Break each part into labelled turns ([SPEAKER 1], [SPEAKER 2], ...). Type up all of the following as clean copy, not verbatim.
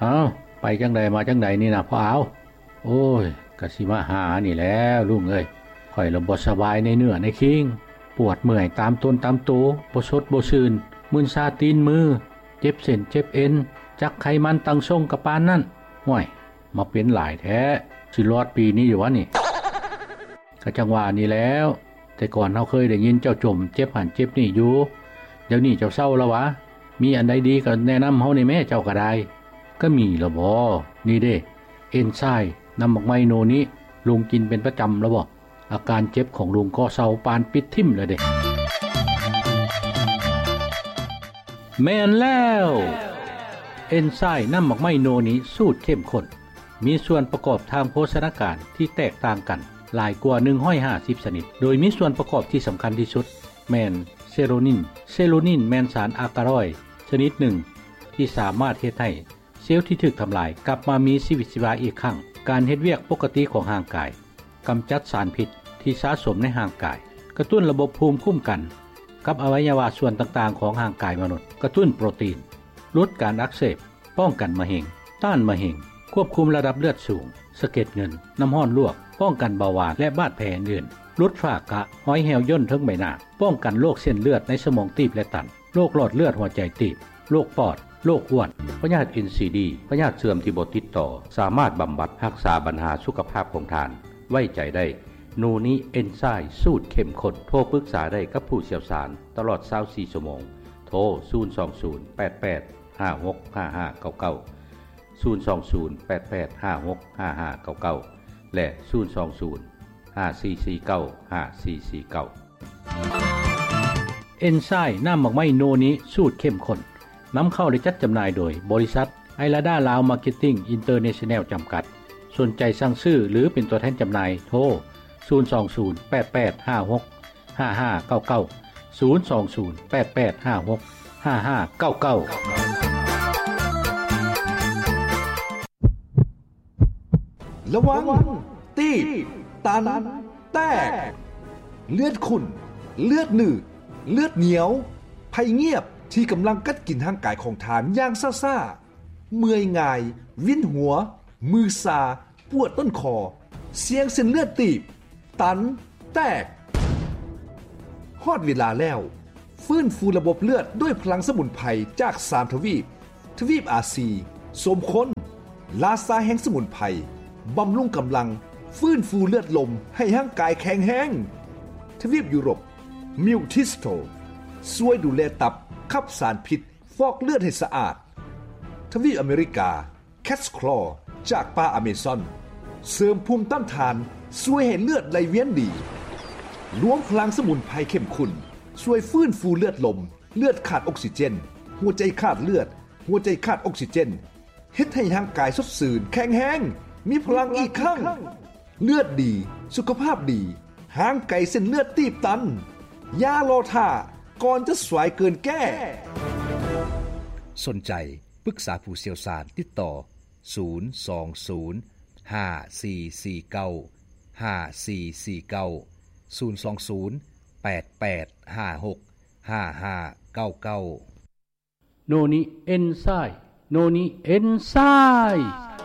[SPEAKER 1] เอ้าไปจังใดมาจังใดนี่นะพ่อเอาโอ้ยกะสิมาหานี่แล้วลุงเอ้ยข่อยลมบ่สบายในเนื้อในคิงปวดเมื่อยตามต้นตามตัวบ่สดบ่ซื่นมึนซาตีนมือเจ็บเส้นเจ็บเอ็นจักไขมันตังทรงกะปานนั่นห่วยมาเป็นหลายแท้สิรอดปีนี้อยู่วะนี่ก็จังว่านี่แล้วแต่ก่อนเฮาเคยได้ยินเจ้าจมเจ็บหันเจ็บนี่อยู่เดี๋ยวนี้เจ้าเศร้าแล้ววะมีอันใดดีก็แนะนำเฮานี่แม่เจ้าก็ได้ก็มีละบ่นี่เด้เอนไซม์น้ำหมักไมโนนี้ลุงกินเป็นประจำแล้วบ่อาการเจ็บของลุงก็เศร้าปานปิดทิ่มเลยเด้แม่นแล้วเอนไซม์น้ำหมักไมโนนี้สูตรเข้มข้นมีส่วนประกอบทางโภชนาการที่แตกต่างกันหลายกว่า150ชนิดโดยมีส่วนประกอบที่สำคัญที่สุดแม่นเซโรนินแม่นสารอากาลอยด์ชนิดหนึ่งที่สามารถเฮ็ดให้เซลล์ที่ถูกทำลายกลับมามีชีวิตชีวาอีกครั้งการเฮ็ดเวียกปกติของร่างกายกำจัดสารพิษที่สะสมในร่างกายกระตุ้นระบบภูมิคุ้มกันกับอวัยวะส่วนต่างๆของร่างกายมนุษย์กระตุ้นโปรตีนลดการอักเสบป้องกันมะเร็งต้านมะเร็งควบคุมระดับเลือดสูงสะเก็ดเงินน้ำห้อนลวกป้องกันเบาหวานและบาดแผลอื่นลดฝ้ากระหอยแหวย่นทั้งใบหน้าป้องกันโรคเส้นเลือดในสมองตีบและตันโรคหลอดเลือดหัวใจตีบโรคปอดโรคอ้วนพยาธิ NCD พยาธิเสื่อมที่บ่ติดต่อสามารถบำบัดรักษาปัญหาสุขภาพของทานไว้ใจได้โนนี้เอนไซม์สูตรเข้มข้นโทรปรึกษาได้กับผู้เชี่ยวชาญตลอด24ชั่วโมงโทร02088565599 02088565599และ02054495449เอนไซม์น้ำหมักไม้โนนี้สูตรเข้มข้นนำเข้าและจัดจำหน่ายโดยบริษัทไอลาดาลาวมาร์เก็ตติ้งอินเตอร์เนชั่นแนลจำกัดสนใจสั่งซื้อหรือเป็นตัวแทนจำหน่ายโทร
[SPEAKER 2] 02088565599 ระวังตีบตันแตกเลือดขุ่นเลือดหนืดเลือดเหนียวภัยเงียบที่กำลังกัดกินร่างกายของทานอย่างซ่าๆเมื่อยง่ายวินหัวมือชาปวดต้นคอเสียงเส้นเลือดตีบตันแตกฮอดเวลาแล้วฟื้นฟูระบบเลือดด้วยพลังสมุนไพรจาก3ทวีปอาซีสมค้นลาซาแห่งสมุนไพรบำรุงกำลังฟื้นฟูเลือดลมให้ร่างกายแข็งแรงทวีปยุโรปมิวทิสโตช่วยดูแลตับขับสารพิษฟอกเลือดให้สะอาดทวีปอเมริกาแคทคลอจากป่าอเมซอนเสริมภูมิต้านทานช่วยให้เลือดไหลเวียนดีรวมพลังสมุนไพรเข้มข้นช่วยฟื้นฟูเลือดลมเลือดขาดออกซิเจนหัวใจขาดเลือดหัวใจขาดออกซิเจนเฮ็ดให้ร่างกายสดชื่นแข็งแรงมีพลังอีกครั้งเลือดดีสุขภาพดีห่างไกลเส้นเลือดตีบตันยารอท่าก่อนจะสวยเกินแก้สนใจปรึกษาผู้เชี่ยวชาญติดต่อ
[SPEAKER 1] 020-8449-5449 โนนี้เอนไซม์โนนี้เอนไซม์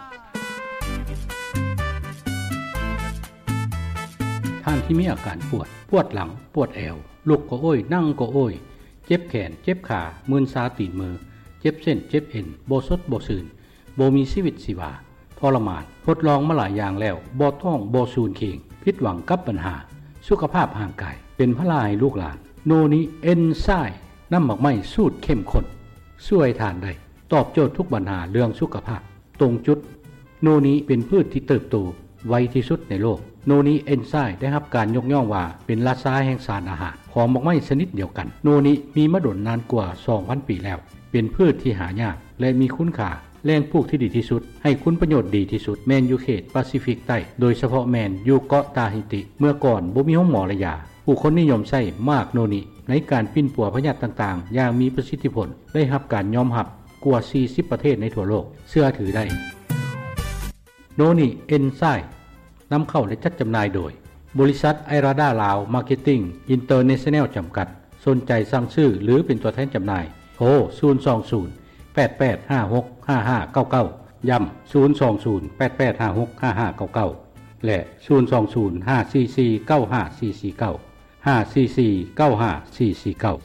[SPEAKER 1] ท่านที่มีอาการปวดหลังปวดแอวลุกก็โอ้ยนั่งก็โอ้ยเจ็บแขนเจ็บขามึนชาตีนมือเจ็บเส้นเจ็บเอ็นบ่สดบ่ซื่นบ่มีชีวิตชีวาทรมานทดลองมาหลายอย่างแล้วบ่ท้องบ่สูญเข่งผิดหวังกับปัญหาสุขภาพร่างกายเป็นพลาให้ลูกหลานโนนี้เอนไซม์น้ำหมักไม้สูตรเข้มข้นช่วยทานได้ตอบโจทย์ทุกปัญหาเรื่องสุขภาพตรงจุดโนนี้เป็นพืชที่เติบโตไวที่สุดในโลกโนนี้เอนไซม์ได้รับการยกย่องว่าเป็นราชาแห่งสารอาหารของหมักไม้ชนิดเดียวกันโนนี้มีมาดนนานกว่า 2,000 ปีแล้วเป็นพืชที่หายากและมีคุณค่าแหล่งปลูกที่ดีที่สุดให้คุณประโยชน์ดีที่สุดแมนอยู่เขตแปซิฟิกใต้โดยเฉพาะแมนอยู่เกาะตาฮิติเมื่อก่อนบ่มีห้องหมอระยาผู้คนนิยมใช้มากโนนี้ในการปิ้นปัวพยาธิต่างๆอย่างมีประสิทธิผลได้รับการยอมรับกว่า40ประเทศในทั่วโลกเชื่อถือได้โนนี้เอนไซม์นำเข้าและจัดจำหน่ายโดยบริษัทไอราดาลาวมาร์เก็ตติ้งอินเตอร์เนชั่นแนลจำกัดสนใจสั่งซื้อหรือเป็นตัวแทนจำหน่ายโทร020-88565599 ย้ำ02088565599และ02054495449 544-95449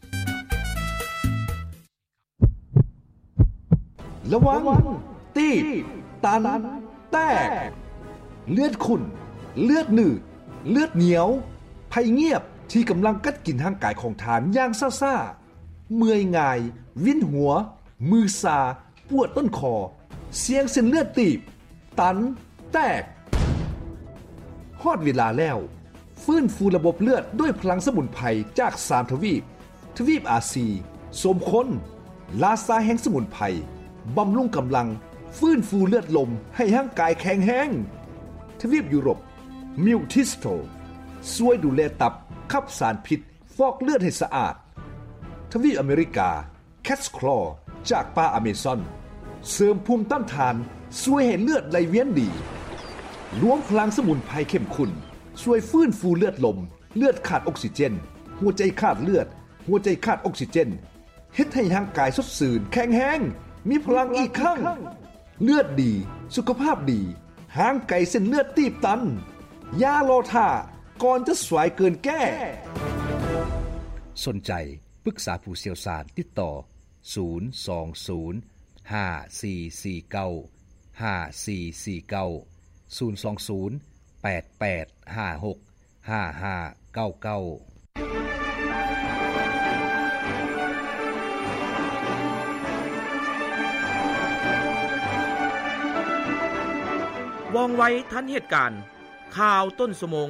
[SPEAKER 2] ระวังตีบตันแตกเลือดขุ่นเลือดหนืดเลือดเหนียวภัยเงียบที่กำลังกัดกินร่างกายของทานอย่างซ่าๆเมื่อยง่ายวินหัวมือซาปวดต้นคอเสียงเส้นเลือดตีบตันแตกฮอดเวลาแล้วฟื้นฟูระบบเลือดด้วยพลังสมุนไพรจาก3ทวีปอาซีสมคนลาซาแห่งสมุนไพรบำรุงกำลังฟื้นฟูเลือดลมให้ร่างกายแข็งแรงทวีปยุโรปมิวทิสโตช่วยดูแลตับขับสารพิษฟอกเลือดให้สะอาดทวีปอเมริกาแคทคลอจากป่าอเมซอนเสริมภูมิต้านทานช่วยให้เลือดไหลเวียนดีรวมพลังสมุนไพรเข้มข้นช่วยฟื้นฟูเลือดลมเลือดขาดออกซิเจนหัวใจขาดเลือดหัวใจขาดออกซิเจนเฮ็ดให้ร่างกายสดชื่นแข็งแรงมีพลังอีกครั้งเลือดดีสุขภาพดีห่างไกลเส้นเลือดตีบตันอย่ารอท่าก่อนจะสวยเกินแก้
[SPEAKER 3] สนใจปรึกษาผู้เชี่ยวชาญติดต่อ020-5449-5449 020-8856-5599
[SPEAKER 4] ว่องไวทันเหตุการณ์ข่าวต้นชั่วโมง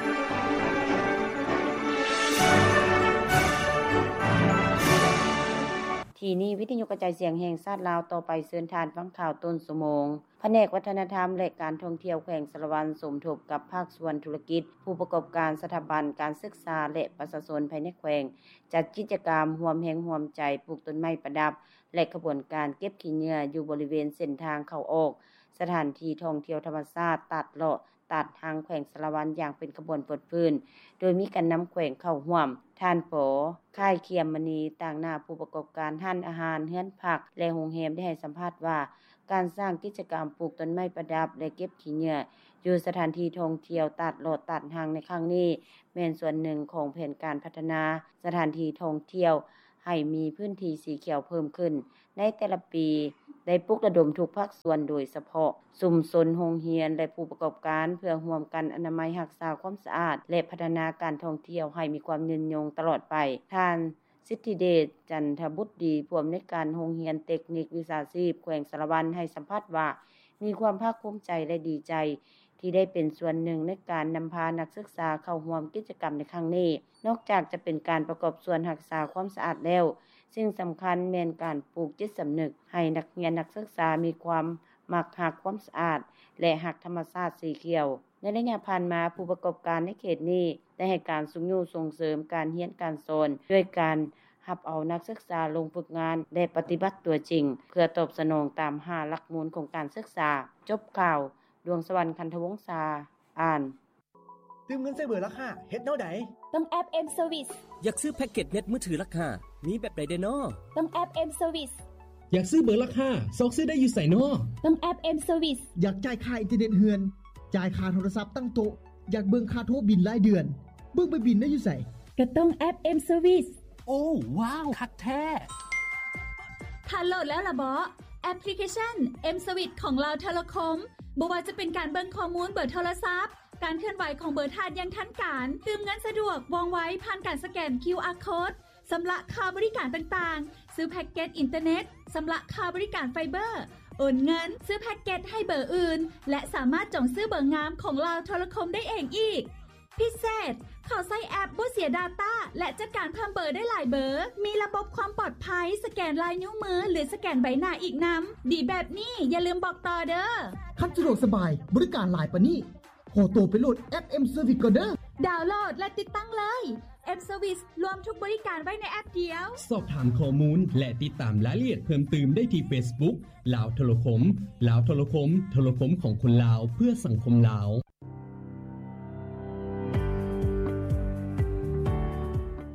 [SPEAKER 5] ทีนี้วิทยุกระจายเสียงแห่งชาติลาวต่อไปเชิญทานฟังข่าวต้นชั่วโมงแผนกวัฒนธรรมและการท่องเที่ยวแขวงสารวันสมทบกับภาคส่วนธุรกิจผู้ประกอบการสถาบันการศึกษาและประชาชนภายในแขวงจัดกิจกรรมร่วมแรงร่วมใจปลูกต้นไม้ประดับและขบวนการเก็บขี้เหงื่ออยู่บริเวณเส้นทางเข้าออกสถานที่ท่องเที่ยวธรรมชาติตัดเลาะตัดทางแขวงสารวันอย่างเป็นขบวนปลดพื้นโดยมีการนำแขวงเข้าร่วมท่านปอค่ายเคียมมณีต่างหน้าผู้ประกอบการร้านอาหารเฮือนผักและโรงแรมได้ให้สัมภาษณ์ว่าการสร้างกิจกรรมปลูกต้นไม้ประดับและเก็บขี้เหงื่ออยู่สถานที่ท่องเที่ยวตัดเลาะตัดทางในครั้งนี้แม่นส่วนหนึ่งของแผนการพัฒนาสถานที่ท่องเที่ยวให้มีพื้นที่สีเขียวเพิ่มขึ้นในแต่ละปีได้ปลุกระดมทุกภาคส่วนโดยเฉพาะชุมชนโรงเรียนและผู้ประกอบการเพื่อร่วมกันอนามัยรักษาความสะอาดและพัฒนาการท่องเที่ยวให้มีความยืนยงตลอดไปท่านสิทธิเดชจันทบุตรดีผู้อำนวยการโรงเรียนเทคนิควิชาชีพแขวงสารวันให้สัมภาษณ์ว่ามีความภาคภูมิใจและดีใจที่ได้เป็นส่วนหนึ่งในการนำพานักศึกษาเข้าร่วมกิจกรรมในครั้งนี้นอกจากจะเป็นการประกอบส่วนรักษาความสะอาดแล้วสิ่งสำคัญแม่นการปลูกจิตสำนึกให้นักเรียนนักศึกษามีความมักรักความสะอาดและรักธรรมชาติสีเขียวในระยะผ่านมาผู้ประกอบการในเขตนี้ได้ให้การส่งเสริมการเรียนการสอนด้วยการรับเอานักศึกษาลงฝึกงานและปฏิบัติตัวจริงเพื่อตอบสนองตาม5หลักมูลของการศึกษาจบข่าวดวงสวรรค์คันธวงศ์ศาอ่าน
[SPEAKER 6] ตื่มเงินใส่เบอร์ราคาเฮ็ดแนวใด
[SPEAKER 7] ต้องแอป M Service
[SPEAKER 8] อยากซื้อแพ็กเกจเน็ตมือถือราคามีแบบใดเด้อน้อ
[SPEAKER 7] ต้องแอป M Service
[SPEAKER 9] อยากซื้อเบอร์ราคาซอกซื้อได้อยู่ไสน้อ
[SPEAKER 7] ต้องแอป M Service
[SPEAKER 6] อยากจ่ายค่าอินเทอร์เน็ตเฮือนจ่ายค่าโทรศัพท์ตั้งโต๊ะอยากเบิ่งค่าโทรบิลรายเดือนเบิ่งไปบิลได้อยู่ไส
[SPEAKER 7] ก็ต้องแอป M Service
[SPEAKER 8] โอ้ว้าวคักแท้
[SPEAKER 7] ถ้าโหลดแล้วล่ะบ่แอปพลิเคชัน M Service ของเราโทรคมบ่ว่าจะเป็นการเบิ่งข้อมูลเบอร์โทรศัพท์การเคลื่อนไหวของเบอร์ธาตุอย่างทันการตื่มเงินสะดวกว่องไวผ่านการสแกน QR Code สำหรับค่าบริการต่างๆซื้อแพ็กเกจอินเทอร์เน็ตสำหรับค่าบริการไฟเบอร์โอนเงินซื้อแพ็กเกจให้เบอร์อื่นและสามารถจองซื้อเบอร์งามของเราโทรคมได้เองอีกพิเศษเขาใช้แอปบ่เสีย Data และจัดการเพิ่มเบอร์ได้หลายเบอร์มีระบบความปลอดภัยสแกนลายนิ้วมือหรือสแกนใบหน้าอีกนำดีแบบนี้อย่าลืมบอกต่อเด้อ
[SPEAKER 6] คันสะดวกสบายบริการหลายปานนี้ขอตัวไปโหลดแอป M Service ก่อนเด้อ
[SPEAKER 7] ดาวน์โหลดและติดตั้งเลย M Service รวมทุกบริการไว้ในแอปเดียว
[SPEAKER 9] สอบถามข้อมูลและติดตามรายละเอียดเพิ่มเติมได้ที่ Facebook ลาวโทรคมลาวโทรคมโทรคมของคนลาวเพื่อสังคมลาว
[SPEAKER 10] ไล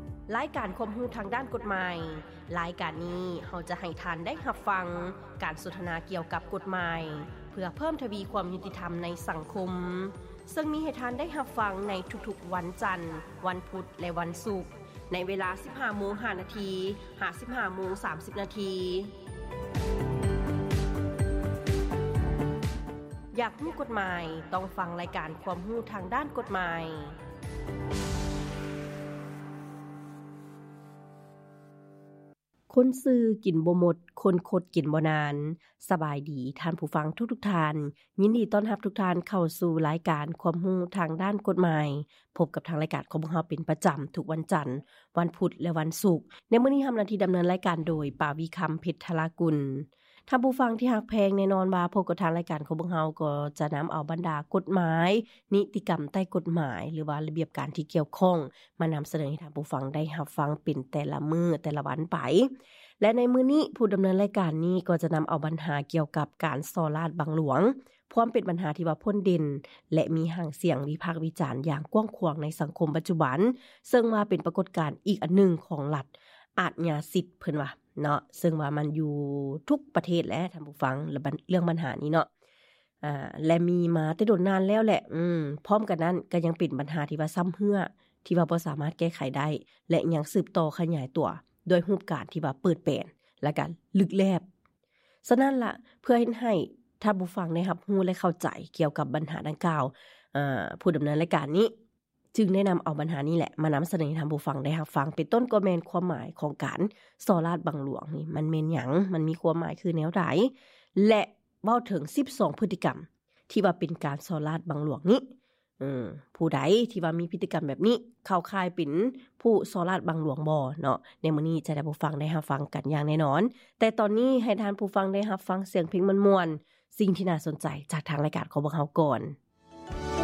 [SPEAKER 10] ายการความรู้ทางด้านกฎหมายรายการนี้เฮาจะให้ทานได้รับฟังการสนทนาเกี่ยวกับกฎหมายเพื่อเพิ่มทวีความยุติธรรมในสังคมซึ่งมีให้ทานได้รับฟังในทุกๆวันจันทร์วันพุธและวันศุกร์ในเวลา 15:05 น. 15:30 น. อยากรู้กฎหมายต้องฟังรายการความรู้ทางด้านกฎหมายคนซื้อกินบ่หมดคนคดกินบ่นานสบายดีท่านผู้ฟังทุกท่านยินดีต้อนรับทุกท่านเข้าสู่รายการความรู้ทางด้านกฎหมายพบกับทางรายการของพวกเราเป็นประจำทุกวันจันทร์วันพุธและวันศุกร์ในมื้อนี้ทำหน้าที่ดำเนินรายการโดยปาวิคัมเพชรธรากุลท่านผู้ฟังที่ฮักแพงแน่นอนว่าพบกับทางรายการของพวกเราก็จะนำเอาบรรดากฎหมายนิติกรรมใต้กฎหมายหรือว่าระเบียบการที่เกี่ยวข้องมานำเสนอให้ท่านผู้ฟังได้รับฟังเป็นแต่ละมื้อแต่ละวันไปและในมื้อนี้ผู้ดำเนินรายการนี้ก็จะนำเอาปัญหาเกี่ยวกับการส่อราษฎร์บังหลวงพร้อมเป็นปัญหาที่ว่าพ้นเด่นและมีหางเสียงวิพากษ์วิจารณ์อย่างกว้างขวางในสังคมปัจจุบันซึ่งว่าเป็นปรากฏการณ์อีกอันหนึ่งของรัฐอาชญาสิทธิ์เพิ่นว่าเนาะซึ่งว่ามันอยู่ทุกประเทศแหละท่านผู้ฟังเรื่องปัญหานี้เนาะและมีมาแต่โดนนานแล้วแหละพร้อมกันนั้นก็ยังเป็นปัญหาที่ว่าซ้ำเฮือที่ว่าบ่สามารถแก้ไขได้และยังสืบต่อขยายตัวโดยรูปการที่ว่าเปิดแปลนและกันลึกแลบฉะนั้นล่ะเพื่อให้ท่านผู้ฟังได้รับรู้และเข้าใจเกี่ยวกับปัญหาดังกล่าวผู้ดำเนินรายการนี้จึงได้นำเอาปัญหานี้แหละมานำเสนอให้ท่านผู้ฟังได้รับฟังเป็นต้นก็แม่นความหมายของการส่อราษฎร์บังหลวงนี่มันแม่นหยังมันมีความหมายคือแนวใดและเว้าถึง12พฤติกรรมที่ว่าเป็นการส่อราษฎร์บังหลวงนี้ผู้ใดที่ว่ามีพฤติกรรมแบบนี้เข้าข่ายเป็นผู้ส่อราษฎร์บังหลวงบ่เนาะในมื้อนี้จะได้ผู้ฟังได้รับฟังกันอย่างแน่นอนแต่ตอนนี้ให้ท่านผู้ฟังได้รับฟังเสียงเพลงม่วนๆสิ่งที่น่าสนใจจากทางรายการของพวกเราก่อน